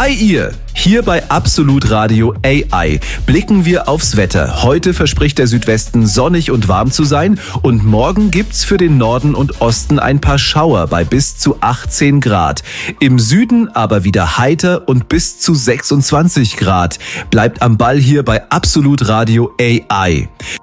Hi ihr! Hier bei Absolut Radio AI blicken wir aufs Wetter. Heute verspricht der Südwesten sonnig und warm zu sein und morgen gibt's für den Norden und Osten ein paar Schauer bei bis zu 18 Grad. Im Süden aber wieder heiter und bis zu 26 Grad. Bleibt am Ball hier bei Absolut Radio AI.